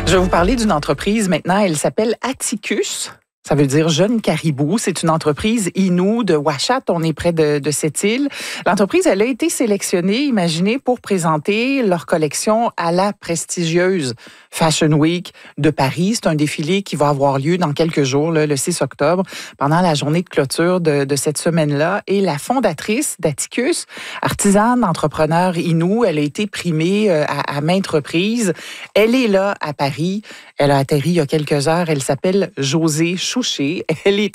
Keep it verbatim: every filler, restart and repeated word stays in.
Je vais vous parler d'une entreprise maintenant. Elle s'appelle Atticus. Ça veut dire Jeune Caribou. C'est une entreprise Innu de Ouachat. On est près de, de cette île. L'entreprise, elle a été sélectionnée, imaginez, pour présenter leur collection à la prestigieuse Fashion Week de Paris. C'est un défilé qui va avoir lieu dans quelques jours, là, le six octobre, pendant la journée de clôture de, de cette semaine-là. Et la fondatrice d'Atticus, artisane, entrepreneur Innu, elle a été primée à, à maintes reprises. Elle est là à Paris. Elle a atterri il y a quelques heures. Elle s'appelle Josée Chouché. Elle est